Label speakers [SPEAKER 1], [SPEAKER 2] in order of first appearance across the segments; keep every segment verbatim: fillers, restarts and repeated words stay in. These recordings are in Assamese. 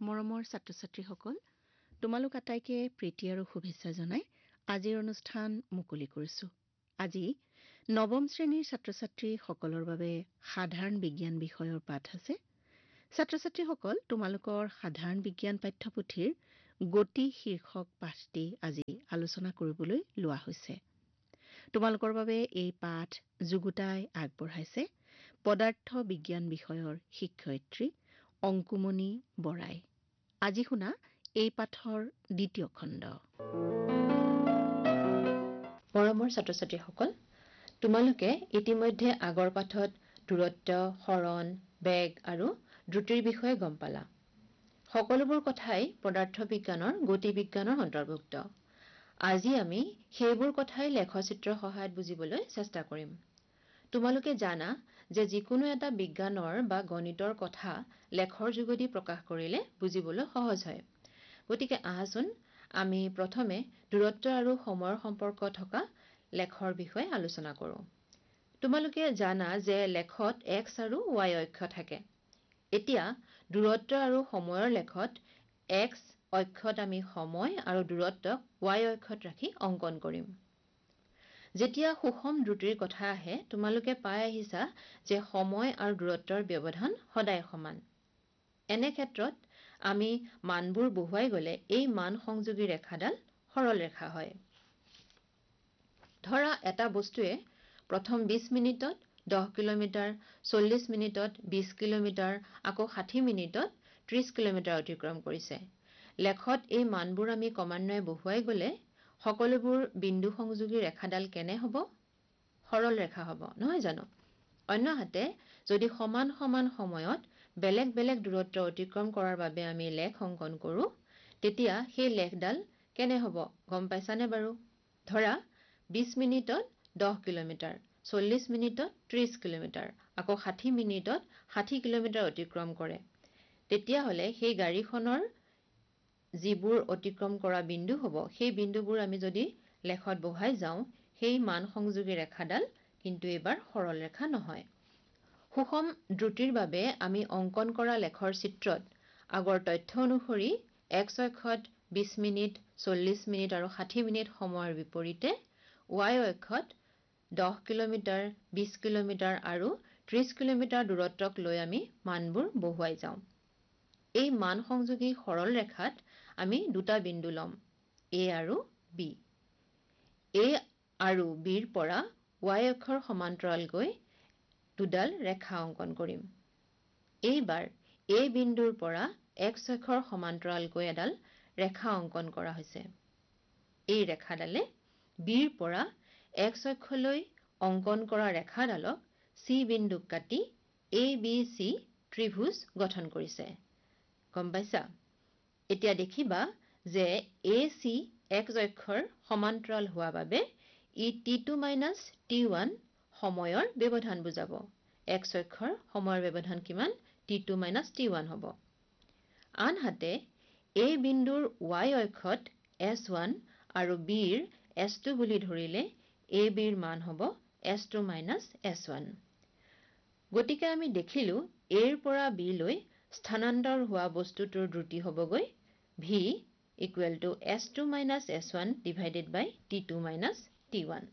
[SPEAKER 1] মৰমৰ ছাত্ৰ-ছাত্ৰীসকল, তোমালোক আটাইকে প্ৰীতি আৰু শুভেচ্ছা জনাই আজিৰ অনুষ্ঠান মুকলি কৰিছো। আজি নৱম শ্ৰেণীৰ ছাত্ৰ-ছাত্ৰী সকলৰ বাবে সাধাৰণ বিজ্ঞান বিষয়ৰ পাঠ আছে। ছাত্ৰ-ছাত্ৰীসকল, তোমালোকৰ সাধাৰণ বিজ্ঞান পাঠ্যপুথিৰ গতি শীৰ্ষক পাঠটি আজি আলোচনা কৰিবলৈ লোৱা হৈছে। তোমালোকৰ বাবে এই পাঠ যুগুতাই আগবঢ়াইছে পদাৰ্থ বিজ্ঞান বিষয়ৰ শিক্ষয়িত্ৰী অংকুমণি বৰাই। আজি শুনা এই পাঠৰ দ্বিতীয় খণ্ড। মৰমৰ ছাত্ৰ-ছাত্ৰীসকল, তোমালোকে ইতিমধ্যে আগৰ পাঠত দূৰত্ব, সৰণ, বেগ আৰু দ্ৰুতিৰ বিষয়ে গম পালা। সকলোবোৰ কথাই পদাৰ্থ বিজ্ঞানৰ গতি বিজ্ঞানৰ অন্তৰ্ভুক্ত। আজি আমি সেইবোৰ কথাই লেখচিত্ৰৰ সহায়ত বুজিবলৈ চেষ্টা কৰিম। তোমালোকে জানা যে যিকোনো এটা বিজ্ঞানৰ বা গণিতৰ কথা লেখৰ যোগেদি প্ৰকাশ কৰিলে বুজিবলৈ সহজ হয়। গতিকে আহাচোন আমি প্ৰথমে দূৰত্ব আৰু সময়ৰ সম্পৰ্ক থকা লেখৰ বিষয়ে আলোচনা কৰোঁ। তোমালোকে জানা যে লেখত এক্স আৰু ৱাই অক্ষ থাকে। এতিয়া দূৰত্ব আৰু সময়ৰ লেখত এক্স অক্ষত আমি সময় আৰু দূৰত্বক ৱাই অক্ষত ৰাখি অংকন কৰিম। যেতিয়া সুষম দ্ৰুতিৰ কথা আহে, তোমালোকে পাই আহিছা যে সময় আৰু দূৰত্বৰ ব্যৱধান সদায় সমান। এনে ক্ষেত্ৰত আমি মানবোৰ বহুৱাই গ'লে এই মান সংযোগী ৰেখাডাল সৰল ৰেখা হয়। ধৰা এটা বস্তুৱে প্ৰথম বিশ মিনিটত দহ কিলোমিটাৰ, চল্লিশ মিনিটত বিশ কিলোমিটাৰ, আকৌ ষাঠি মিনিটত ত্ৰিশ কিলোমিটাৰ অতিক্ৰম কৰিছে। লেখত এই মানবোৰ আমি ক্ৰমান্বয়ে বহুৱাই গ'লে সকলোবোৰ বিন্দু সংযোগী ৰেখাডাল কেনে হ'ব? সৰল ৰেখা হ'ব, নহয় জানো? অন্যহাতে যদি সমান সমান সময়ত বেলেগ বেলেগ দূৰত্ব অতিক্ৰম কৰাৰ বাবে আমি লেখ অংকন কৰোঁ, তেতিয়া সেই লেখডাল কেনে হ'ব গম পাইছানে বাৰু? ধৰা বিশ মিনিটত দহ কিলোমিটাৰ, চল্লিশ মিনিটত ত্ৰিশ কিলোমিটাৰ, আকৌ ষাঠি মিনিটত ষাঠি কিলোমিটাৰ অতিক্ৰম কৰে। তেতিয়াহ'লে সেই গাড়ীখনৰ যিবোৰ অতিক্ৰম কৰা বিন্দু হ'ব, সেই বিন্দুবোৰ আমি যদি লেখত বহাই যাওঁ, সেই মান সংযোগী ৰেখাডাল কিন্তু এইবাৰ সৰল ৰেখা নহয়। সুষম দ্ৰুতিৰ বাবে আমি অংকন কৰা লেখৰ চিত্ৰত আগৰ তথ্য অনুসৰি এক্স অক্ষত বিশ মিনিট, চল্লিশ মিনিট আৰু ষাঠি মিনিট সময়ৰ বিপৰীতে ৱাই অক্ষত দহ কিলোমিটাৰ, বিশ কিলোমিটাৰ আৰু ত্ৰিশ কিলোমিটাৰ দূৰত্বক লৈ আমি মানবোৰ বহুৱাই যাওঁ। এই মান সংযোগী সৰল ৰেখাত আমি দুটা বিন্দু ল'ম, এ আৰু বি। এ আৰু বিৰ পৰা ৱাই অক্ষৰ সমান্তৰাল গৈ দুডাল ৰেখা অংকন কৰিম। এইবাৰ এ বিন্দুৰ পৰা এক্স অক্ষৰ সমান্তৰাল গৈ এডাল ৰেখা অংকন কৰা হৈছে। এই ৰেখাডালে বিৰ পৰা এক্স অক্ষলৈ অংকন কৰা ৰেখাডালক চি বিন্দুক কাটি এ বি চি ত্ৰিভুজ গঠন কৰিছে। গম পাইছা? এতিয়া দেখিবা যে এ চি এক্স অক্ষৰ সমান্তৰাল হোৱা বাবে ই T two minus T one সময়ৰ ব্যৱধান বুজাব। এক্স অক্ষৰ সময়ৰ ব্যৱধান কিমান? T two minus T one হ'ব। আনহাতে এ বিন্দুৰ ৱাই অক্ষত এছ ওৱান আৰু বিৰ এছ টু বুলি ধৰিলে এ বিৰ মান হ'ব S two minus S one. গতিকে আমি দেখিলো এৰ পৰা বি লৈ স্থানান্তৰ হোৱা বস্তুটোৰ দ্ৰুতি হ'বগৈ V equal to S two minus S one divided by T two minus T one.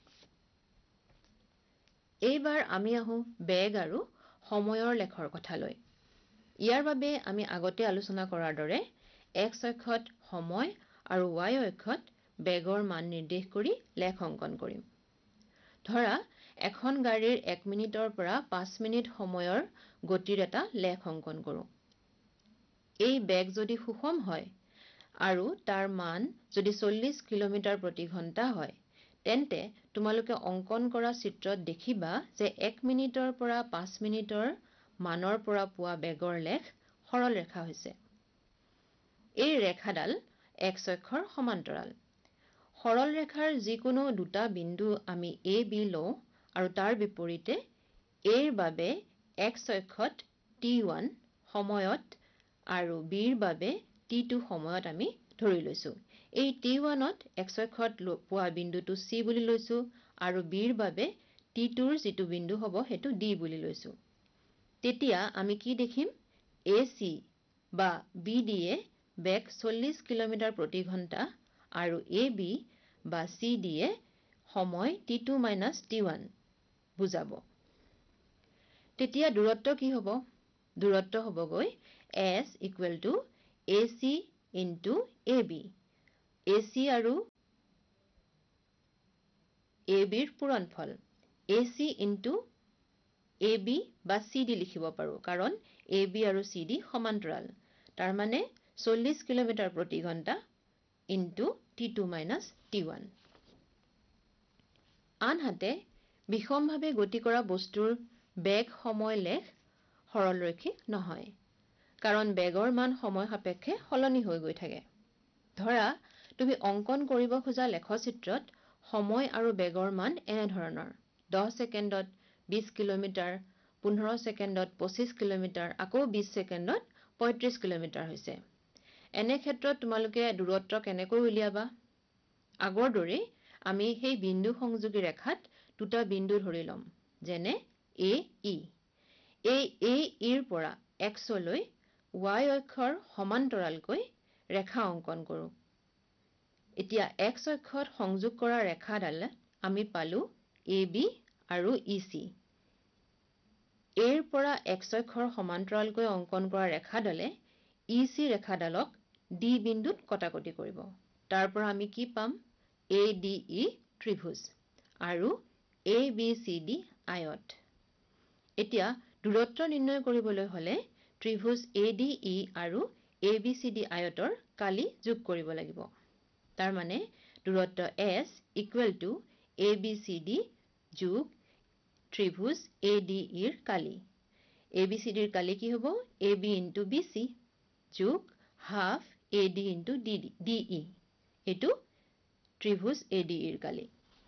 [SPEAKER 1] এইবাৰ আমি আহোঁ বেগ আৰু সময়ৰ লেখৰ কথালৈ। ইয়াৰ বাবে আমি আগতে আলোচনা কৰাৰ দৰে এক্স অক্ষত সময় আৰু ৱাই অক্ষত বেগৰ মান নিৰ্দেশ কৰি লেখ অংকন কৰিম। ধৰা এখন গাড়ীৰ এক মিনিটৰ পৰা পাঁচ মিনিট সময়ৰ গতিৰ এটা লেখ অংকন কৰোঁ। এই বেগ যদি সুষম হয় আৰু তাৰ মান যদি চল্লিশ কিলোমিটাৰ প্ৰতি ঘণ্টা হয়, তেন্তে তোমালোকে অংকন কৰা চিত্ৰত দেখিবা যে এক মিনিটৰ পৰা পাঁচ মিনিটৰ মানৰ পৰা পোৱা বেগৰ লেখ সৰল ৰেখা হৈছে। এই ৰেখাডাল এক্স অক্ষৰ সমান্তৰাল। সৰল ৰেখাৰ যিকোনো দুটা বিন্দু আমি এ বি লওঁ আৰু তাৰ বিপৰীতে এৰ বাবে এক্স অক্ষত টি ওৱান সময়ত আৰু বিৰ বাবে টি টু সময়ত আমি ধৰি লৈছো। এই টি ওৱানত এক্স অক্ষত পোৱা বিন্দুটো চি বুলি লৈছো আৰু বিৰ বাবে টি টুৰ যিটো বিন্দু হ'ব সেইটো ডি বুলি লৈছো। তেতিয়া আমি কি দেখিম? এ চি বা বি ডিয়ে বেগ চল্লিশ কিলোমিটাৰ প্ৰতি ঘণ্টা আৰু এ বি বা চি ডিয়ে সময় T two minus T one বুজাব। তেতিয়া দূৰত্ব কি হ'ব? দূৰত্ব হ'বগৈ S equal to A C into A B. A C আৰু এ বিৰ পূৰণফল এ চি ইনটু এ বি বা চি ডি লিখিব পাৰোঁ, কাৰণ এ বি আৰু চি ডি সমান্তৰাল। তাৰ মানে চল্লিশ কিলোমিটাৰ প্ৰতি ঘণ্টা into T two minus T one. আনহাতে বিষমভাৱে গতি কৰা বস্তুৰ বেগ সময় লেখ সৰলৰৈখিক নহয়, কাৰণ বেগৰ মান সময় সাপেক্ষে সলনি হৈ গৈ থাকে। ধৰা তুমি অংকন কৰিব খোজা লেখচিত্ৰত সময় আৰু বেগৰ মান এনেধৰণৰ: দহ ছেকেণ্ডত বিশ কিলোমিটাৰ, পোন্ধৰ ছেকেণ্ডত পঁচিশ কিলোমিটাৰ, আকৌ বিশ ছেকেণ্ডত পঁয়ত্ৰিশ কিলোমিটাৰ হৈছে। এনে ক্ষেত্ৰত তোমালোকে দূৰত্ব কেনেকৈ উলিয়াবা? আগৰ দৰেই আমি সেই বিন্দু সংযোগী ৰেখাত দুটা বিন্দু ধৰি ল'ম, যেনে এ ই। এই এ ইৰ পৰা এক্সলৈ ৱাই অক্ষৰ সমান্তৰালকৈ ৰেখা অংকন কৰোঁ। এতিয়া এক্স অক্ষত সংযোগ কৰা ৰেখাডাল আমি পালো এ বি আৰু ই চি। এৰ পৰা এক্স অক্ষৰ সমান্তৰালকৈ অংকন কৰা ৰেখাডালে ই চি ৰেখাডালক ডি বিন্দুত কটাকটি কৰিব। তাৰ পৰা আমি কি পাম? এ ডি ই ত্ৰিভুজ আৰু এ বি চি ডি আয়ত। এতিয়া দূৰত্ব নিৰ্ণয় কৰিবলৈ হলে ত্ৰিভুজ এ ডি ই আৰু এ বি চি ডি আয়তৰ কালি যোগ কৰিব লাগিব। তাৰ মানে দূৰত্ব S equal to A B C D যোগ ত্ৰিভুজ এ ডি ইৰ কালি। এ বি চি ডিৰ কালি কি হ'ব? A B into B C যোগ half A D into D D E. এইটো ত্ৰিভুজ এ ডি ইৰ কালি।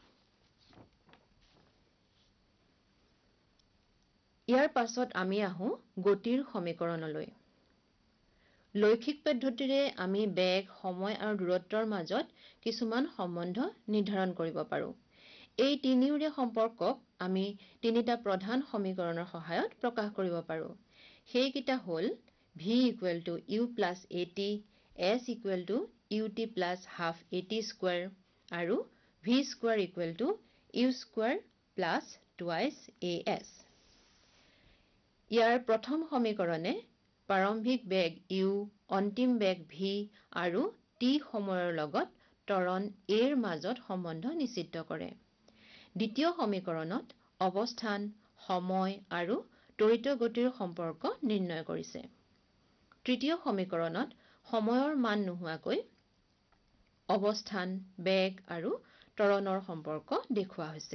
[SPEAKER 1] ইয়াৰ পাছত আমি আহো গতিৰ সমীকৰণলৈ। লৈখিক পদ্ধতিৰে আমি বেগ, সময় আৰু দূৰত্বৰ মাজত কিছুমান সম্বন্ধ নিৰ্ধাৰণ কৰিব পাৰোঁ। এই তিনিওৰে সম্পৰ্কক আমি তিনিটা প্ৰধান সমীকৰণৰ সহায়ত প্ৰকাশ কৰিব পাৰোঁ। সেইকেইটা হ'ল V equal to you plus A T, S equal to U T plus half A T square আৰু V square equal to you square plus twice A S. ইয়াৰ প্ৰথম সমীকৰণে প্ৰাৰম্ভিক বেগ ইউ, অন্তিম বেগ ভি আৰু টি সময়ৰ লগত ত্বৰণ এৰ মাজত সম্বন্ধ নিশ্চিত কৰে। দ্বিতীয় সমীকৰণত অৱস্থান, সময় আৰু ত্বৰিত গতিৰ সম্পৰ্ক নিৰ্ণয় কৰিছে। তৃতীয় সমীকৰণত সময়ৰ মান নোহোৱাকৈ অৱস্থান, বেগ আৰু ত্বৰণৰ সম্পৰ্ক দেখুওৱা হৈছে।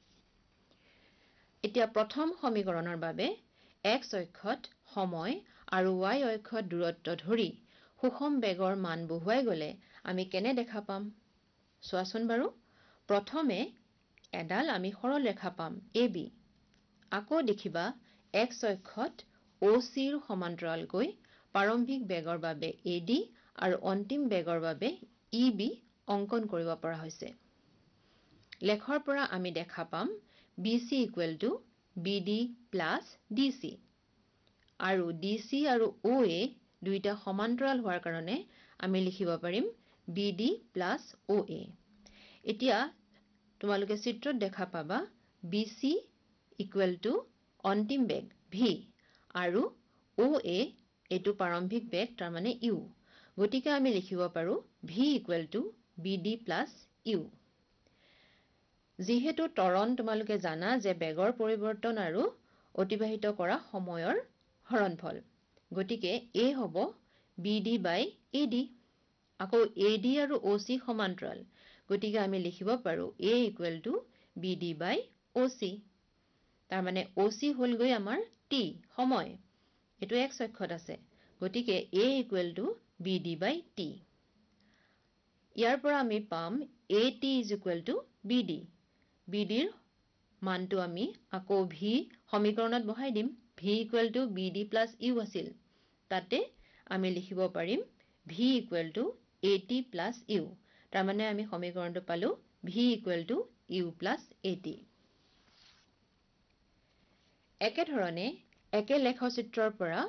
[SPEAKER 1] এতিয়া প্ৰথম সমীকৰণৰ বাবে এক্স অক্ষত সময় আৰু ৱাই অক্ষত দূৰত্ব ধৰি সুষম বেগৰ মান বহুৱাই গলে আমি কেনে দেখা পাম? চোৱাচোন বাৰু। প্ৰথমে এডাল আমি সৰল ৰেখা পাম এ বি। আকৌ দেখিবা এক্স অক্ষত অ চিৰ সমান্তৰালকৈ প্ৰাৰম্ভিক বেগৰ বাবে এ ডি আৰু অন্তিম বেগৰ বাবে ই বি অংকন কৰিব পৰা হৈছে। লেখৰ পৰা আমি দেখা পাম B C equal to B D plus D C আৰু ডি চি আৰু অ এ দুইটা সমান্তৰাল হোৱাৰ কাৰণে আমি লিখিব পাৰিম বি ডি প্লাছ অ এ। এতিয়া তোমালোকে চিত্ৰত দেখা পাবা বি চি ইকুৱেল টু অন্তিম বেগ ভি আৰু অ এ এইটো প্ৰাৰম্ভিক বেগ, তাৰ মানে ইউ। গতিকে আমি লিখিব পাৰো V equal to B D plus U. যিহেতু ত্বৰণ তোমালোকে জানা যে বেগৰ পৰিৱৰ্তন আৰু অতিবাহিত কৰা সময়ৰ হৰণফল, গতিকে এ হ'ব B D by A D. আকৌ এ ডি আৰু অ চি সমান্তৰাল, গতিকে আমি লিখিব পাৰো a equal to B D by O C. তাৰ মানে অ চি হ'লগৈ আমাৰ টি সময়, এইটো এক্স অক্ষত আছে, গতিকে a equal to B D by T. ইয়াৰ পৰা আমি পাম এ T is equal to B D. B ডিৰ মানটো আমি আকৌ ভি সমীকৰণত বহাই দিম। V equal to B D plus U আছিল, তাতে আমি লিখিব পাৰিম V equal to A T plus U. তাৰমানে আমি সমীকৰণটো পালো V equal to you plus A T. একেধৰণে একে লেখচিত্ৰৰ পৰা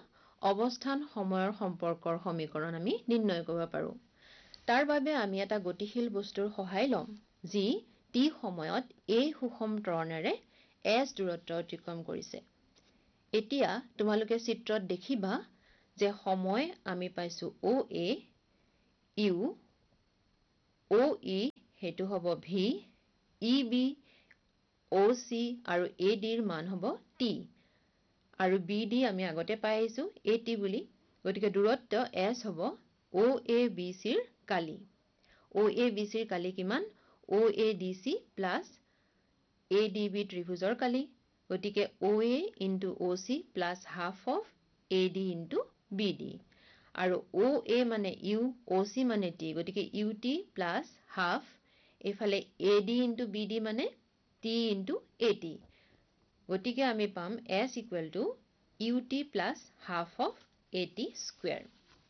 [SPEAKER 1] অৱস্থান সময়ৰ সম্পৰ্কৰ সমীকৰণ আমি নিৰ্ণয় কৰিব পাৰোঁ। তাৰ বাবে আমি এটা গতিশীল বস্তুৰ সহায় ল'ম যি টি সময়ত এই সুষম ত্বৰণেৰে s দূৰত্ব অতিক্ৰম কৰিছে। এতিয়া তোমালোকে চিত্ৰত দেখিবা যে সময় আমি পাইছো O A, U, O E হেতু হ'ব V, E B, O C আৰু A D ৰ মান হ'ব T আৰু B D আমি আগতে পাই আহিছো A T বুলি। গতিকে দূৰত্ব S হ'ব O A B C ৰ কালি। O A B C ৰ কালি কিমান? O A D C plus A D B ত্ৰিভুজৰ কালি। গতিকে O A into O C plus half of A D into B D আৰু O A মানে U, O C মানে T, গতিকে U T plus half এইফালে A D into B D মানে T into A T। গতিকে আমি পাম S equal to U T plus half of A T square।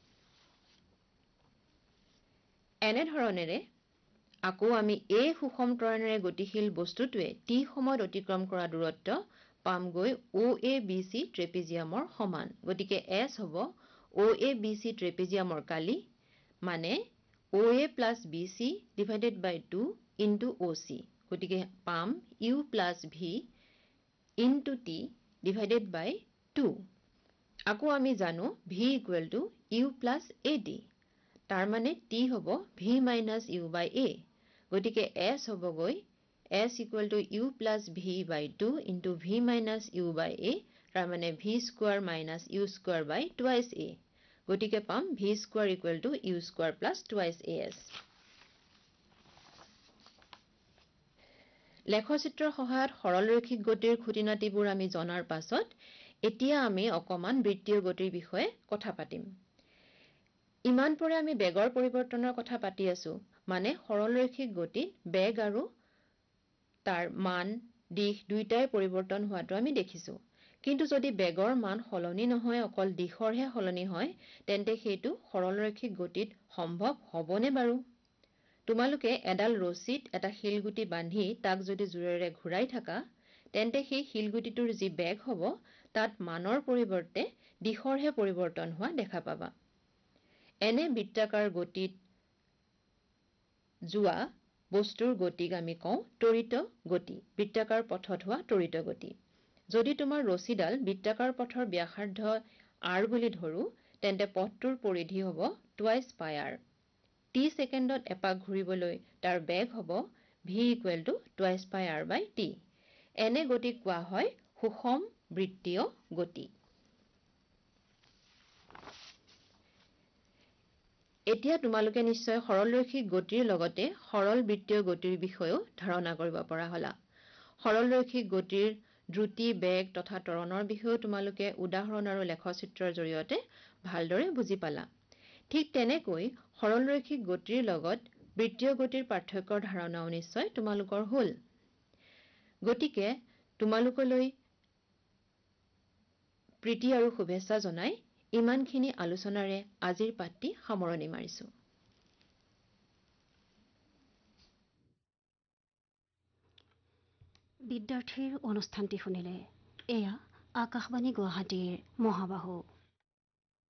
[SPEAKER 1] এনেধৰণেৰে আকৌ আমি এই সুষম ত্বৰণেৰে গতিশীল বস্তুটোৱে টি সময়ত অতিক্ৰম কৰা দূৰত্ব পামগৈ O A B C ট্ৰেপিজিয়ামৰ সমান। গতিকে S হ'ব O A B C ট্ৰেপিজিয়ামৰ কালি মানে O A plus B C divided by two into O C। গতিকে পাম U plus V into T divided by two। আকৌ আমি জানো V equal to U plus A T। তাৰ মানে T হ'ব V minus U by A। গতিকে S হ'বগৈ S equal to U plus V by two into V minus U by A। তাৰ মানে V square minus U square by twice A। গতিকে পাম V square equal to U square plus twice A S। লেখচিত্ৰৰ সহায়ত সৰল ৰৈখিক গতিৰ খুঁটিনাটিবোৰ আমি জনাৰ পাছত এতিয়া আমি অকমান বৃত্তীয় গতিৰ বিষয়ে কথা পাতিম। ইমান পৰে আমি বেগৰ পৰিৱৰ্তনৰ কথা পাতি আছো, মানে সৰল ৰৈখিক গতিত বেগ আৰু তাৰ মান দিশ দুইটাই পৰিৱৰ্তন হোৱাটো আমি দেখিছো। কিন্তু যদি বেগৰ মান সলনি নহয় অকল দিশৰহে সলনি হয় তেন্তে সেইটো সৰল ৰৈখিক গতিত সম্ভৱ হ'বনে বাৰু? তোমালোকে এডাল ৰছীত এটা শিলগুটি বান্ধি তাক যদি জোৰেৰে ঘূৰাই থাকা তেন্তে সেই শিলগুটিটোৰ যি বেগ হ'ব তাত মানৰ পৰিৱৰ্তে দিশৰহে পৰিৱৰ্তন হোৱা দেখা পাবা। এনে বৃত্তাকাৰ গতিত যোৱা বস্তুৰ গতিক আমি কওঁ ত্বৰিত গতি, বৃত্তাকাৰ পথত হোৱা ত্বৰিত গতি। যদি তোমাৰ ৰছীডাল বৃত্তাকাৰ পথৰ ব্যাসাৰ্ধ R বুলি ধৰো তেন্তে পথটোৰ পৰিধি হ'ব টুৱাইচ পাই R। টি ছেকেণ্ডত এপাক ঘূৰিবলৈ তাৰ বেগ হ'ব V equal to টুৱাইচ পাই R by T। এনে গতিক কোৱা হয় সুষম বৃত্তীয় গতি। এতিয়া তোমালোকে নিশ্চয় সৰল ৰৈখিক গতিৰ লগতে সৰল বৃত্তীয় গতিৰ বিষয়েও ধাৰণা কৰিব পৰা হলা। সৰল ৰৈখিক গতিৰ দ্ৰুতি, বেগ তথা ত্বৰণৰ বিষয়েও তোমালোকে উদাহৰণ আৰু লেখচিত্ৰৰ জৰিয়তে ভালদৰে বুজি পালা। ঠিক তেনেকৈ সৰল ৰৈখিক গতিৰ লগত বৃত্তীয় গতিৰ পাৰ্থক্যৰ ধাৰণাও নিশ্চয় তোমালোকৰ হ'ল। গতিকে তোমালোকলৈ প্ৰীতি আৰু শুভেচ্ছা জনাই ইমানখিনি আলোচনাৰে আজিৰ পাঠটি সামৰণি মাৰিছো।
[SPEAKER 2] বিদ্যাৰ্থীৰ অনুষ্ঠানটি শুনিলে। এয়া আকাশবাণী গুৱাহাটীৰ মহাবাহু